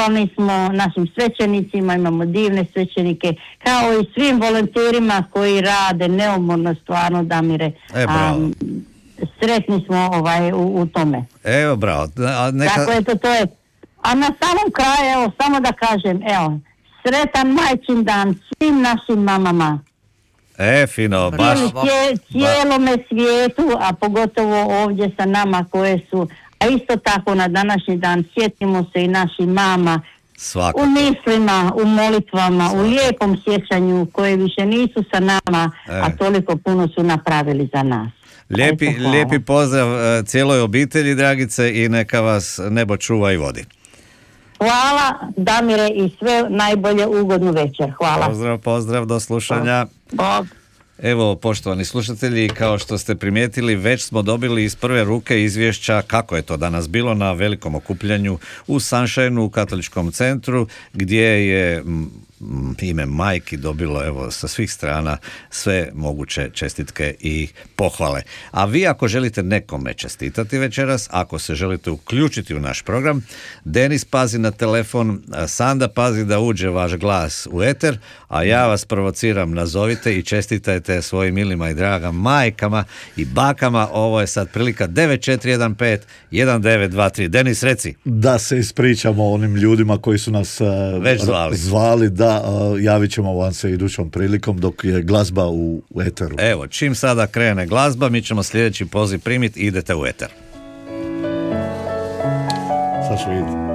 zahvalni smo našim svećenicima, imamo divne svećenike, kao i svim volonterima koji rade neumorno, stvarno, Damire. Sretni smo u tome. Evo, bravo. Tako je, to je. A na samom kraju, evo, samo da kažem, evo, sretan majčin dan svim našim mamama. Fino, baš. Cijelome svijetu, a pogotovo ovdje sa nama koje su, a isto tako na današnji dan sjetimo se i naših mama. Svakako. U mislima, u molitvama, u lijepom sjećanju koje više nisu sa nama, a toliko puno su napravili za nas. Lijepi pozdrav cijeloj obitelji, Dragice, i neka vas nebo čuva i vodi. Hvala, Damire, i sve najbolje, ugodnu večer. Hvala. Pozdrav, do slušanja. Bog. Evo, poštovani slušatelji, kao što ste primijetili, već smo dobili iz prve ruke izvješća kako je to danas bilo na velikom okupljanju u Sunshineu u Katoličkom centru, gdje je ime majki dobilo, evo, sa svih strana sve moguće čestitke i pohvale. A vi, ako želite nekome čestitati večeras, ako se želite uključiti u naš program, Denis pazi na telefon, Sanda pazi da uđe vaš glas u eter, a ja vas provociram, nazovite i čestitajte svojim milima i draga majkama i bakama. Ovo je sad prilika 9415-1923. Denis, reci. Da se ispričamo onim ljudima koji su nas već zvali, da, javit ćemo vam se idućom prilikom dok je glazba u eteru. Evo, čim sada krene glazba, mi ćemo sljedeći poziv primiti i idete u eter. Sad ću vidjeti.